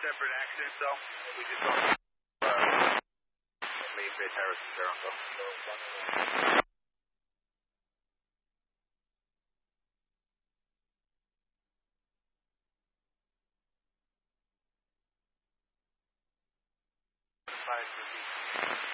separate accidents, though. We just don't. Main base Harrison, Toronto.